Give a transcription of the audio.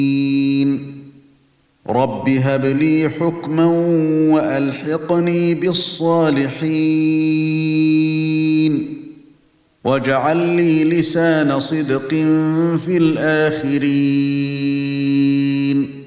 رب هب لي حكما وألحقني بالصالحين واجعل لي لسان صدق في الآخرين